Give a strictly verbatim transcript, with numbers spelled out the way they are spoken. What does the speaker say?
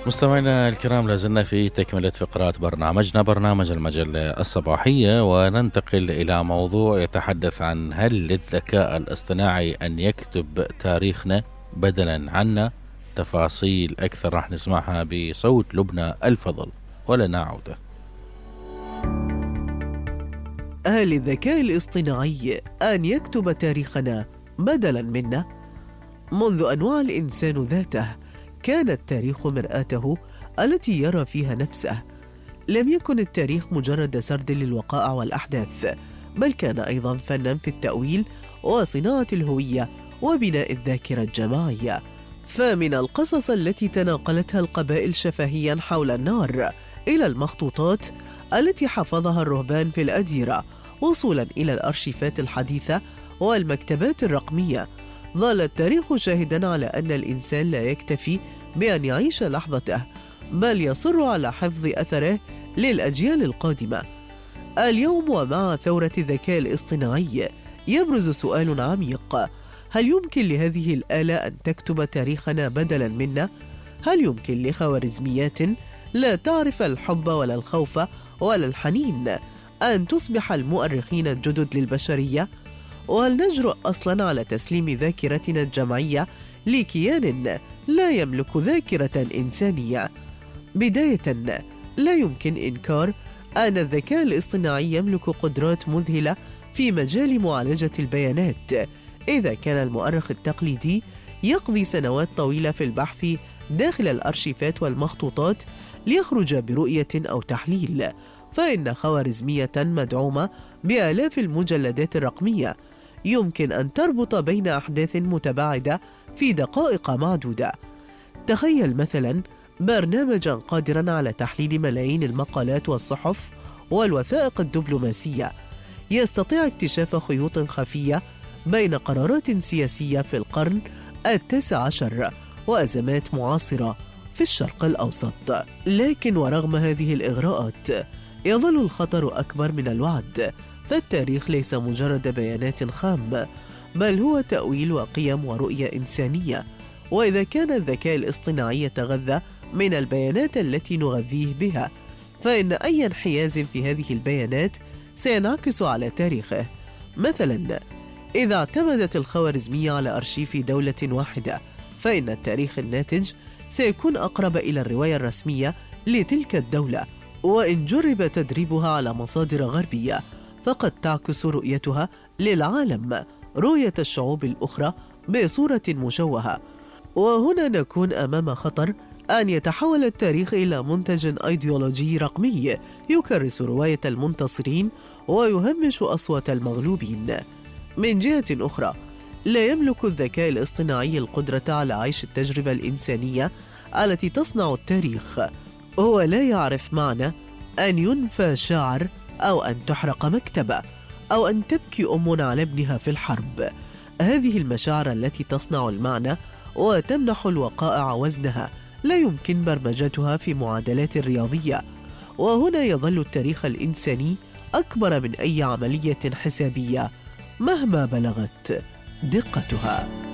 مستمعينا الكرام، لازلنا في تكملة فقرات برنامجنا برنامج المجلة الصباحية، وننتقل إلى موضوع يتحدث عن: هل للذكاء الاصطناعي أن يكتب تاريخنا بدلا عنا؟ تفاصيل أكثر راح نسمعها بصوت لبنى الفضل، ولنا عودة. هل للذكاء الاصطناعي أن يكتب تاريخنا بدلا منا؟ منذ أن وعى الإنسان ذاته كان التاريخ مرآته التي يرى فيها نفسه. لم يكن التاريخ مجرد سرد للوقائع والأحداث، بل كان أيضا فنا في التأويل وصناعة الهوية وبناء الذاكرة الجماعية. فمن القصص التي تناقلتها القبائل شفهيا حول النار إلى المخطوطات التي حفظها الرهبان في الأديرة، وصولا إلى الأرشيفات الحديثة والمكتبات الرقمية، ظل التاريخ شاهدا على أن الإنسان لا يكتفي بأن يعيش لحظته، بل يصر على حفظ أثره للأجيال القادمة. اليوم ومع ثورة الذكاء الاصطناعي يبرز سؤال عميق: هل يمكن لهذه الآلة أن تكتب تاريخنا بدلا منا؟ هل يمكن لخوارزميات لا تعرف الحب ولا الخوف ولا الحنين أن تصبح المؤرخين الجدد للبشرية؟ وهل نجرؤ أصلاً على تسليم ذاكرتنا الجمعية لكيان لا يملك ذاكرة إنسانية؟ بداية، لا يمكن إنكار أن الذكاء الاصطناعي يملك قدرات مذهلة في مجال معالجة البيانات. إذا كان المؤرخ التقليدي يقضي سنوات طويلة في البحث داخل الأرشيفات والمخطوطات ليخرج برؤية أو تحليل، فإن خوارزمية مدعومة بآلاف المجلدات الرقمية يمكن أن تربط بين أحداث متباعدة في دقائق معدودة. تخيل مثلا برنامجا قادرا على تحليل ملايين المقالات والصحف والوثائق الدبلوماسية، يستطيع اكتشاف خيوط خفية بين قرارات سياسية في القرن التاسع عشر وأزمات معاصرة في الشرق الأوسط. لكن ورغم هذه الإغراءات يظل الخطر أكبر من الوعد، فالتاريخ ليس مجرد بيانات خام، بل هو تأويل وقيم ورؤية إنسانية. وإذا كان الذكاء الاصطناعي يتغذى من البيانات التي نغذيه بها، فإن أي انحياز في هذه البيانات سينعكس على تاريخه. مثلا، إذا اعتمدت الخوارزمية على أرشيف دولة واحدة، فإن التاريخ الناتج سيكون أقرب إلى الرواية الرسمية لتلك الدولة. وإن جرب تدريبها على مصادر غربية، فقد تعكس رؤيتها للعالم رؤية الشعوب الأخرى بصورة مشوهة. وهنا نكون أمام خطر أن يتحول التاريخ إلى منتج أيديولوجي رقمي يكرس رواية المنتصرين ويهمش أصوات المغلوبين. من جهة أخرى، لا يملك الذكاء الاصطناعي القدرة على عيش التجربة الإنسانية التي تصنع التاريخ. هو لا يعرف معنى أن ينفى شاعر، أو أن تحرق مكتبة، أو أن تبكي أم على ابنها في الحرب. هذه المشاعر التي تصنع المعنى وتمنح الوقائع وزنها لا يمكن برمجتها في معادلات رياضية. وهنا يظل التاريخ الإنساني أكبر من أي عملية حسابية مهما بلغت دقتها.